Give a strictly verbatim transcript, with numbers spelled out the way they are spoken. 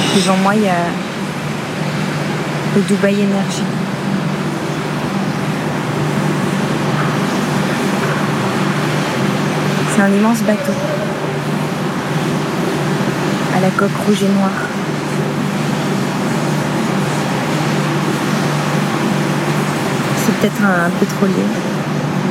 Devant moi, il y a le Dubaï Energy. C'est un immense bateau à la coque rouge et noire. C'est peut-être un pétrolier.